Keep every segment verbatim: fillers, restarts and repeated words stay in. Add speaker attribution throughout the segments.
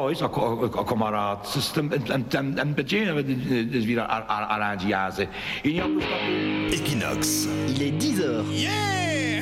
Speaker 1: oes, o Comarat system yn bydyn ys fydd ar andiase.
Speaker 2: Equinox.
Speaker 3: Il est dix heures.
Speaker 2: Yeah!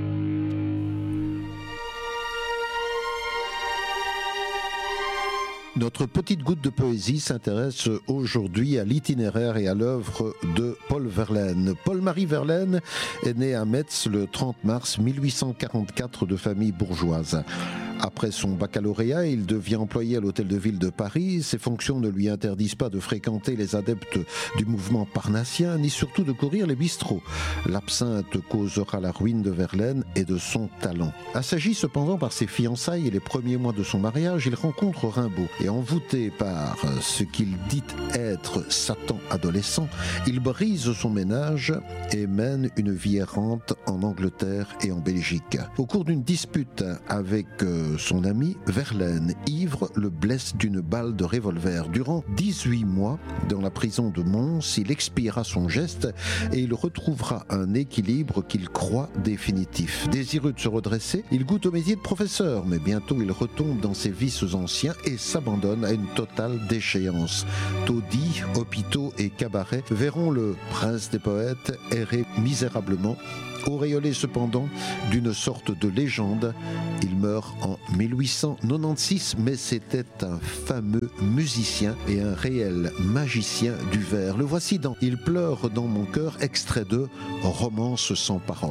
Speaker 4: Notre petite goutte de poésie s'intéresse aujourd'hui à l'itinéraire et à l'œuvre de Paul Verlaine. Paul-Marie Verlaine est né à Metz le trente mars mille huit cent quarante-quatre de famille bourgeoise. Après son baccalauréat, il devient employé à l'Hôtel de Ville de Paris. Ses fonctions ne lui interdisent pas de fréquenter les adeptes du mouvement parnassien, ni surtout de courir les bistrots. L'absinthe causera la ruine de Verlaine et de son talent. Assagi cependant par ses fiançailles et les premiers mois de son mariage, il rencontre Rimbaud. Et envoûté par ce qu'il dit être Satan adolescent, il brise son ménage et mène une vie errante en Angleterre et en Belgique. Au cours d'une dispute avec son ami, Verlaine, ivre, le blesse d'une balle de revolver. Durant dix-huit mois, dans la prison de Mons, il expiera son geste et il retrouvera un équilibre qu'il croit définitif. Désireux de se redresser, il goûte au métier de professeur, mais bientôt il retombe dans ses vices anciens et s'abandonne à une totale déchéance. Taudis, hôpitaux et cabarets verront le prince des poètes errer misérablement. Auréolé cependant d'une sorte de légende, il meurt en mille huit cent quatre-vingt-seize, mais c'était un fameux musicien et un réel magicien du vers. Le voici dans « Il pleure dans mon cœur », extrait de « Romance sans parole ».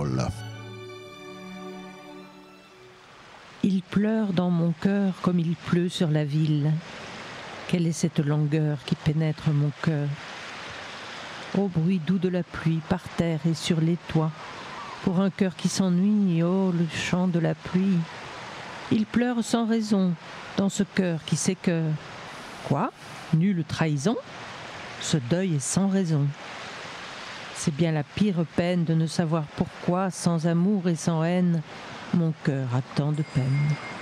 Speaker 5: Il pleure dans mon cœur comme il pleut sur la ville. Quelle est cette langueur qui pénètre mon cœur? Ô bruit doux de la pluie par terre et sur les toits. Pour un cœur qui s'ennuie, oh le chant de la pluie. Il pleure sans raison dans ce cœur qui s'écœure. Quoi? Nulle trahison? Ce deuil est sans raison. C'est bien la pire peine de ne savoir pourquoi, sans amour et sans haine, mon cœur a tant de peine.